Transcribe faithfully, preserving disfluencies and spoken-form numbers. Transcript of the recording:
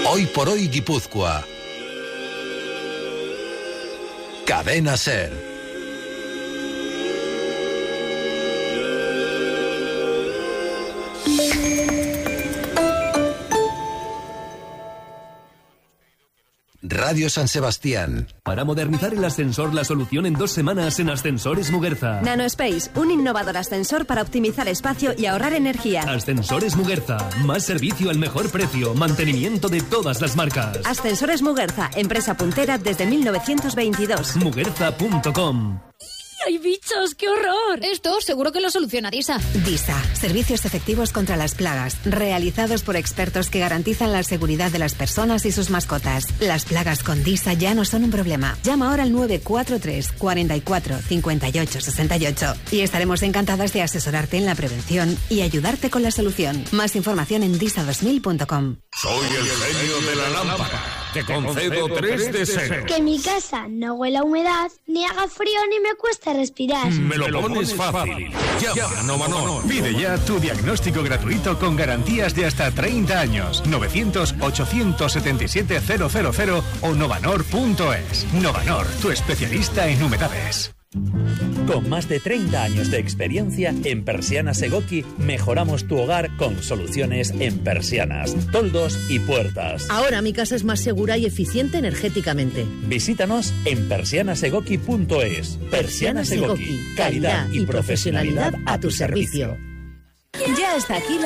Hoy por hoy Guipúzcoa. Cadena SER. Radio San Sebastián. Para modernizar el ascensor, la solución en dos semanas en Ascensores Muguerza. NanoSpace, un innovador ascensor para optimizar espacio y ahorrar energía. Ascensores Muguerza, más servicio al mejor precio, mantenimiento de todas las marcas. Ascensores Muguerza, empresa puntera desde mil novecientos veintidós. Muguerza punto com. ¡Hay bichos! ¡Qué horror! Esto seguro que lo soluciona Disa. Disa, servicios efectivos contra las plagas, realizados por expertos que garantizan la seguridad de las personas y sus mascotas. Las plagas con Disa ya no son un problema. Llama ahora al nueve cuatro tres, cuatro cuatro, cinco ocho, seis ocho y estaremos encantadas de asesorarte en la prevención y ayudarte con la solución. Más información en disa dos mil punto com. Soy el genio de la lámpara. Te concedo tres deseos. Que mi casa no huela a humedad, ni haga frío, ni me cueste respirar. Me lo pones fácil. Llama a Novanor. Pide ya tu diagnóstico gratuito con garantías de hasta treinta años. novecientos, ochocientos setenta y siete, cero cero cero o novanor punto es. Novanor, tu especialista en humedades. Con más de treinta años de experiencia, en Persianas Egoki mejoramos tu hogar con soluciones en persianas, toldos y puertas. Ahora mi casa es más segura y eficiente energéticamente. Visítanos en persianas egoki punto es. Persianas Egoki, calidad y profesionalidad a tu servicio. Ya está aquí la